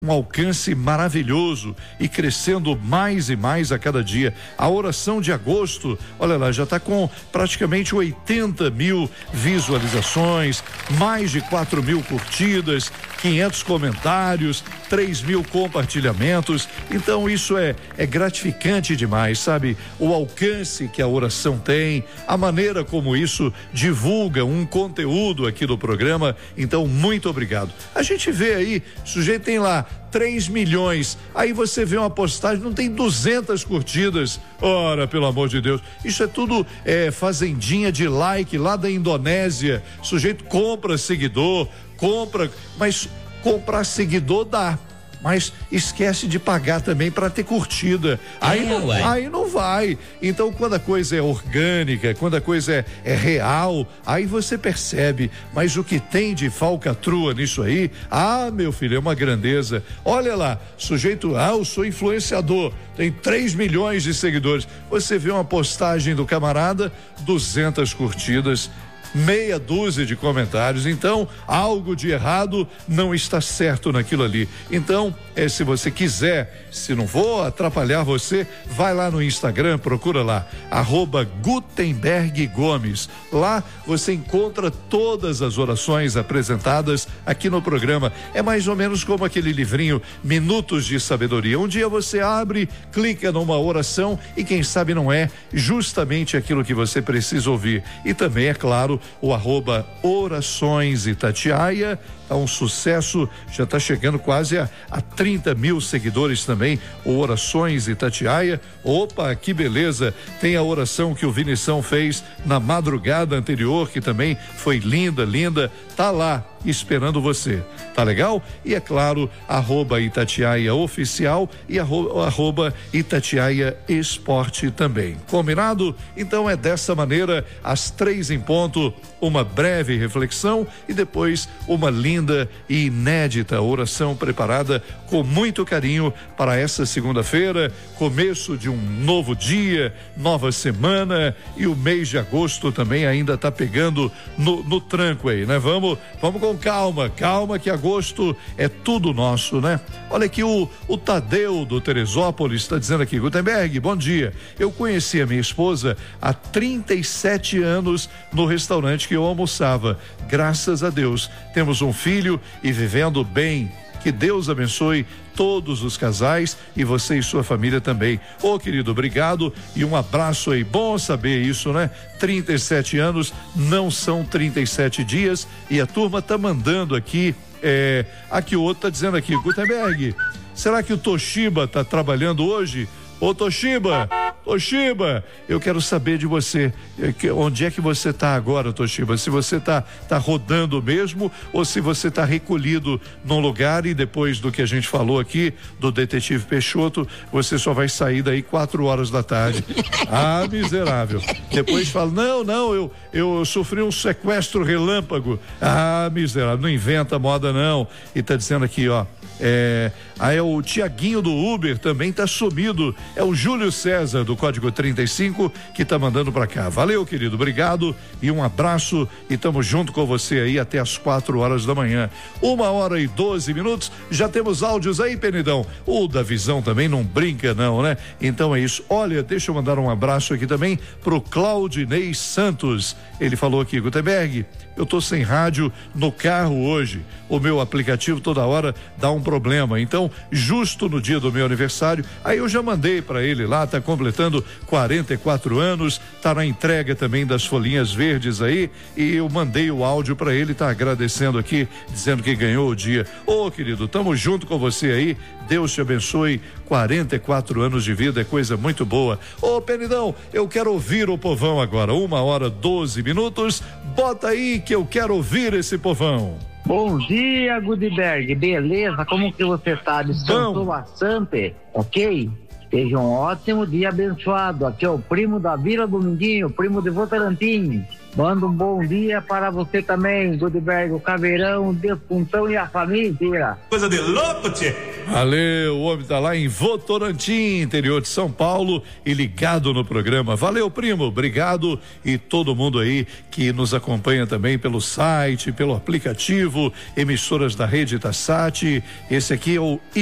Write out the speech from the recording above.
um alcance maravilhoso e crescendo mais e mais a cada dia. A oração de agosto, olha lá, já está com praticamente 80 mil visualizações, mais de 4 mil curtidas, 500 comentários, 3 mil compartilhamentos. Então isso é gratificante demais, sabe? O alcance que a oração tem, a maneira como isso divulga um conteúdo aqui do programa. Então, muito obrigado. A gente vê aí, o sujeito tem lá 3 milhões, aí você vê uma postagem, não tem 200 curtidas. Ora, pelo amor de Deus, isso é tudo fazendinha de like lá da Indonésia. O sujeito compra seguidor, mas comprar seguidor dá, mas esquece de pagar também para ter curtida. Aí não vai. Então, quando a coisa é orgânica, quando a coisa é real, aí você percebe. Mas o que tem de falcatrua nisso aí, meu filho, é uma grandeza. Olha lá, sujeito, eu sou influenciador, tem 3 milhões de seguidores. Você vê uma postagem do camarada, 200 curtidas, meia dúzia de comentários. Então, algo de errado não está certo naquilo ali. Então, se você quiser, se não vou atrapalhar você, vai lá no Instagram, procura lá, @Gutenberg Gomes. Lá você encontra todas as orações apresentadas aqui no programa. É mais ou menos como aquele livrinho Minutos de Sabedoria. Um dia você abre, clica numa oração e quem sabe não é justamente aquilo que você precisa ouvir. E também, é claro, o @Orações Itatiaia, é um sucesso, já está chegando quase a 30 mil seguidores também, o Orações Itatiaia. Opa, que beleza! Tem a oração que o Vinição fez na madrugada anterior, que também foi linda, tá lá esperando você, tá legal? E é claro, @Itatiaia Oficial e @Itatiaia Esporte também. Combinado? Então é dessa maneira, às 3 em ponto, uma breve reflexão e depois uma linda e inédita oração preparada com muito carinho para essa segunda-feira, começo de um novo dia, nova semana, e o mês de agosto também ainda tá pegando no tranco aí, né? Vamos com calma que agosto é tudo nosso, né? Olha aqui, o Tadeu do Teresópolis está dizendo aqui: Gutenberg, bom dia, eu conheci a minha esposa há 37 anos no restaurante que eu almoçava, graças a Deus temos um filho e vivendo bem. Que Deus abençoe todos os casais e você e sua família também. Querido, obrigado e um abraço aí. Bom saber isso, né? 37 anos não são 37 dias e a turma tá mandando aqui, aqui o outro tá dizendo aqui: Gutenberg, será que o Toshiba tá trabalhando hoje? Ô Toshiba, eu quero saber de você, onde é que você está agora, Toshiba? Se você tá rodando mesmo ou se você tá recolhido num lugar e depois do que a gente falou aqui do detetive Peixoto, você só vai sair daí 4 horas da tarde. Miserável. Depois fala, não, eu sofri um sequestro relâmpago. Miserável, não inventa moda não. E tá dizendo aqui, ó, o Tiaguinho do Uber também tá sumido, é o Júlio César do código 35 que tá mandando pra cá. Valeu, querido, obrigado e um abraço e tamo junto com você aí até as 4 horas da manhã. 1h12, já temos áudios aí, Penidão. O da Visão também não brinca não, né? Então é isso. Olha, deixa eu mandar um abraço aqui também pro Claudinei Santos. Ele falou aqui: Gutenberg, eu tô sem rádio no carro hoje, o meu aplicativo toda hora dá um problema, então justo no dia do meu aniversário, aí eu já mandei para ele lá, tá completando 44 anos, tá na entrega também das folhinhas verdes aí, e eu mandei o áudio para ele, tá agradecendo aqui, dizendo que ganhou o dia. Querido, tamo junto com você aí, Deus te abençoe, 44 anos de vida é coisa muito boa. Penidão, eu quero ouvir o povão agora, 1h12, bota aí que eu quero ouvir esse povão. Bom dia, Gutenberg, beleza? Como que você tá? Descansou bastante, ok? Seja um ótimo dia abençoado. Aqui é o primo da Vila Dominguinho, primo de Votorantim. Manda um bom dia para você também, Gutenberg, o Caveirão, o Despuntão e a família inteira. Coisa de louco, tchê! Valeu, o homem tá lá em Votorantim, interior de São Paulo, e ligado no programa. Valeu, primo, obrigado, e todo mundo aí que nos acompanha também pelo site, pelo aplicativo, emissoras da Rede Tassat. Esse aqui é o